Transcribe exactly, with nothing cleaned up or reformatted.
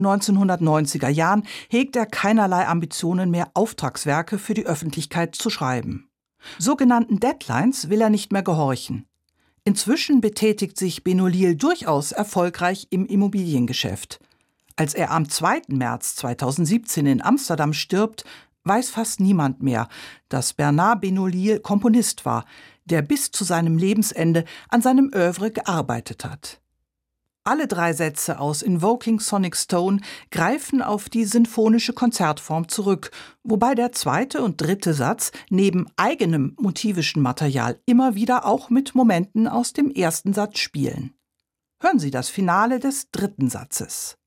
neunzehnhundertneunziger Jahren hegt er keinerlei Ambitionen mehr, Auftragswerke für die Öffentlichkeit zu schreiben. Sogenannten Deadlines will er nicht mehr gehorchen. Inzwischen betätigt sich Benoliel durchaus erfolgreich im Immobiliengeschäft. Als er am zweiten März zweitausendsiebzehn in Amsterdam stirbt, weiß fast niemand mehr, dass Bernard Benoliel Komponist war, der bis zu seinem Lebensende an seinem Œuvre gearbeitet hat. Alle drei Sätze aus Invoking Sonic Stone greifen auf die sinfonische Konzertform zurück, wobei der zweite und dritte Satz neben eigenem motivischen Material immer wieder auch mit Momenten aus dem ersten Satz spielen. Hören Sie das Finale des dritten Satzes.